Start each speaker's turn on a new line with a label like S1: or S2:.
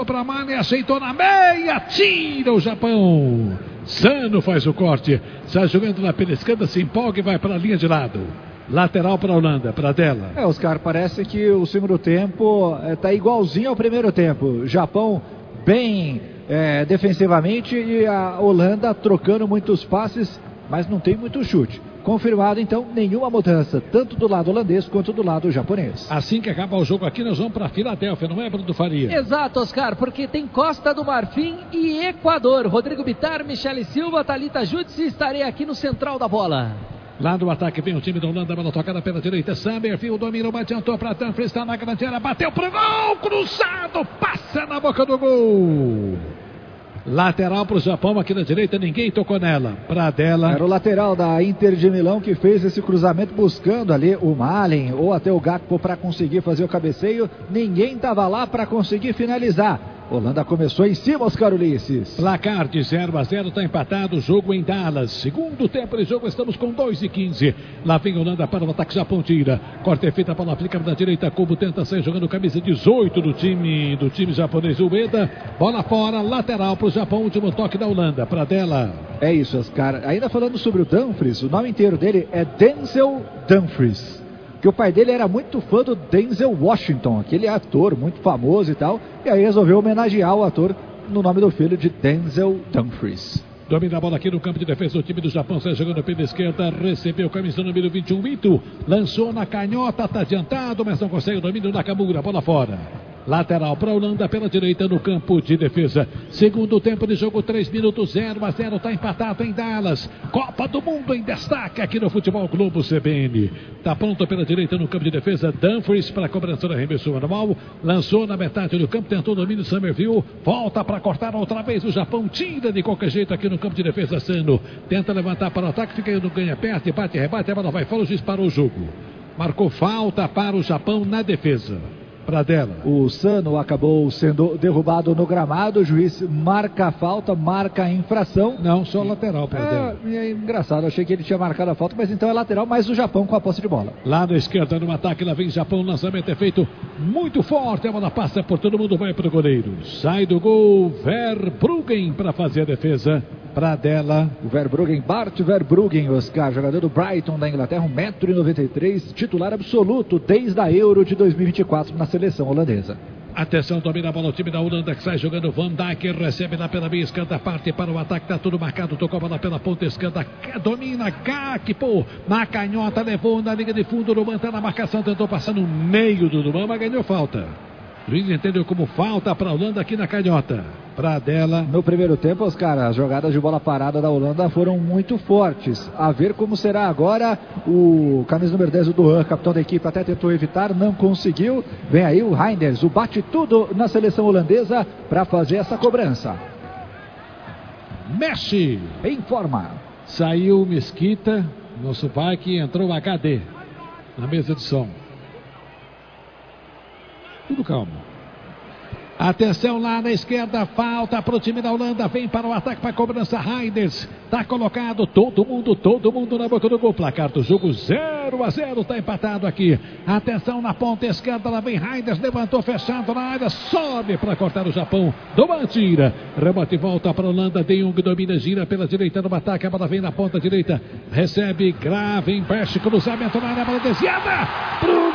S1: Para Mane, aceitou na meia, tira o Japão. Sano faz o corte, sai jogando na pela esquerda, se empolga e vai para a linha de lado. Lateral para a Holanda, para dela.
S2: Oscar, parece que o segundo tempo está igualzinho ao primeiro tempo. Japão bem defensivamente e a Holanda trocando muitos passes, mas não tem muito chute. Confirmado, então, nenhuma mudança, tanto do lado holandês quanto do lado japonês.
S1: Assim que acabar o jogo aqui, nós vamos para Filadélfia, não é, Bruno Faria?
S3: Exato, Oscar, porque tem Costa do Marfim e Equador. Rodrigo Bittar, Michele Silva, Thalita Jutsi, estarei aqui no central da bola.
S1: Lá no ataque vem o time da Holanda, bola tocada pela direita, Summerfield dominou, adiantou para Dumfries, está na grande área, bateu pro gol, cruzado, passa na boca do gol. Lateral para o Japão aqui na direita, ninguém tocou nela. Para dela.
S2: Era o lateral da Inter de Milão que fez esse cruzamento buscando ali o Malen ou até o Gakpo para conseguir fazer o cabeceio. Ninguém estava lá para conseguir finalizar. Holanda começou em cima, Oscar Ulisses.
S1: Placar de 0-0, está empatado o jogo em Dallas. Segundo tempo de jogo, estamos com 2:15. Lá vem Holanda para o ataque, Japão tira. Corte é feita, bola aplica na direita. Kubo tenta sair jogando camisa 18 do time japonês. Ueda, bola fora, lateral para o Japão. Último toque da Holanda, para dela.
S2: É isso, Oscar. Ainda falando sobre o Dumfries, o nome inteiro dele é Denzel Dumfries. Que o pai dele era muito fã do Denzel Washington, aquele ator muito famoso e tal, e aí resolveu homenagear o ator no nome do filho de Denzel Dumfries.
S1: Domina a bola aqui no campo de defesa, o time do Japão sai jogando pela esquerda, recebeu camisa número 21, Ito, lançou na canhota, está adiantado, mas não consegue o domínio da Nakamura, bola fora. Lateral para a Holanda pela direita no campo de defesa. Segundo tempo de jogo, 3 minutos, 0-0, está empatado em Dallas. Copa do Mundo em destaque aqui no Futebol Globo CBN. Está pronto pela direita no campo de defesa, Dumfries para a cobrança da arremesso manual. Lançou na metade do campo, tentou o domínio, Summerfield. Volta para cortar outra vez o Japão. Tira de qualquer jeito aqui no campo de defesa, Sano. Tenta levantar para o ataque, fica no ganha perto, bate, rebate, a bola vai fora, o juiz parou o jogo. Marcou falta para o Japão na defesa. Para dela.
S2: O Sano acabou sendo derrubado no gramado, o juiz marca a falta, marca a infração.
S1: Não, só lateral para dela.
S2: É engraçado, achei que ele tinha marcado a falta, mas então é lateral, mas o Japão com a posse de bola.
S1: Lá na esquerda, no ataque, lá vem Japão, o lançamento é feito muito forte, a bola passa por todo mundo, vai para o goleiro. Sai do gol, Verbruggen para fazer a defesa. Para dela.
S2: O Verbruggen, Bart Verbruggen, Oscar, jogador do Brighton da Inglaterra, 1,93 m, titular absoluto desde a Euro de 2024 na seleção holandesa.
S1: Atenção, domina a bola o time da Holanda que sai jogando. Van Dijk recebe lá pela meia esquerda, parte para o ataque, tá tudo marcado, tocou a bola pela ponta esquerda, domina Gakpo, na canhota, levou na linha de fundo, Duman tá na marcação, tentou passar no meio do Duman, mas ganhou falta. O juiz entendeu como falta para a Holanda aqui na canhota. Para dela.
S2: No primeiro tempo, Oscar, as jogadas de bola parada da Holanda foram muito fortes. A ver como será agora. O camisa número 10, o Duhan, capitão da equipe, até tentou evitar, não conseguiu. Vem aí o Reinders, o bate tudo na seleção holandesa para fazer essa cobrança.
S1: Mexe.
S2: Em forma.
S1: Saiu Mesquita, nosso pai, que entrou o HD na mesa de som. Tudo calmo. Atenção lá na esquerda, falta para o time da Holanda, vem para o ataque, para a cobrança, Reinders, está colocado, todo mundo na boca do gol, placar do jogo 0-0, está empatado aqui. Atenção na ponta esquerda, lá vem Reinders, levantou, fechado na área, sobe para cortar o Japão, Duman tira, rebote e volta para a Holanda, De Jong domina, gira pela direita no ataque, a bola vem na ponta direita, recebe, grave, empeche, cruzamento na área, bola desviada,